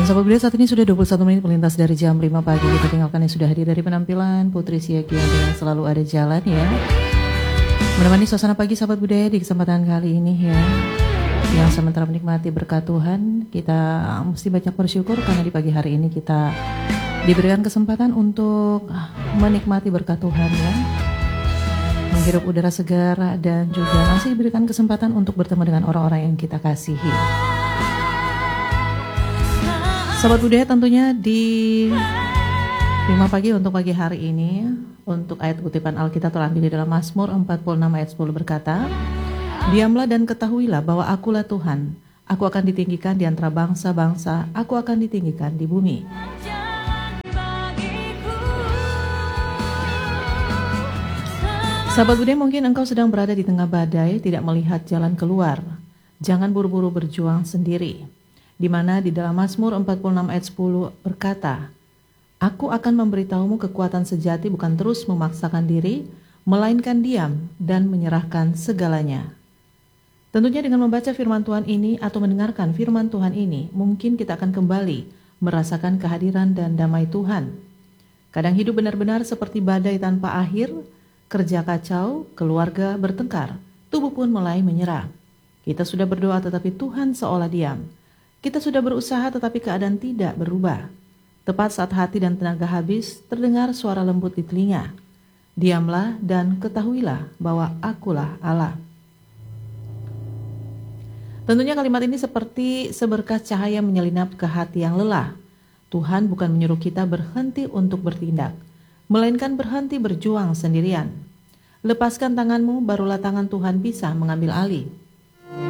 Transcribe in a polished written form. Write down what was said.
Sobat Budia, saat ini sudah 21 menit melintas dari jam 5 pagi. Kita tinggalkan yang sudah hadir dari penampilan Putri Siagi yang selalu ada jalan ya. Menemani suasana pagi sahabat budaya di kesempatan kali ini ya. Yang sementara menikmati berkat Tuhan, kita mesti banyak bersyukur karena di pagi hari ini kita diberikan kesempatan untuk menikmati berkat Tuhan ya. Menghirup udara segar dan juga masih diberikan kesempatan untuk bertemu dengan orang-orang yang kita kasihi. Sobat budaya, tentunya di 5 pagi untuk pagi hari ini, untuk ayat kutipan Alkitab terambil di dalam Mazmur 46 ayat 10 berkata, "Diamlah dan ketahuilah bahwa akulah Tuhan, aku akan ditinggikan di antara bangsa-bangsa, aku akan ditinggikan di bumi." Sahabat budaya, mungkin engkau sedang berada di tengah badai, tidak melihat jalan keluar. Jangan buru-buru berjuang sendiri. Di mana di dalam Mazmur 46 ayat 10 berkata, "Aku akan memberitahumu kekuatan sejati, bukan terus memaksakan diri, melainkan diam dan menyerahkan segalanya." Tentunya dengan membaca firman Tuhan ini atau mendengarkan firman Tuhan ini, mungkin kita akan kembali merasakan kehadiran dan damai Tuhan. Kadang hidup benar-benar seperti badai tanpa akhir, kerja kacau, keluarga bertengkar, tubuh pun mulai menyerah. Kita sudah berdoa tetapi Tuhan seolah diam. Kita sudah berusaha tetapi keadaan tidak berubah. Tepat saat hati dan tenaga habis, terdengar suara lembut di telinga. "Diamlah dan ketahuilah bahwa akulah Allah." Tentunya kalimat ini seperti seberkas cahaya menyelinap ke hati yang lelah. Tuhan bukan menyuruh kita berhenti untuk bertindak, melainkan berhenti berjuang sendirian. Lepaskan tanganmu, barulah tangan Tuhan bisa mengambil alih.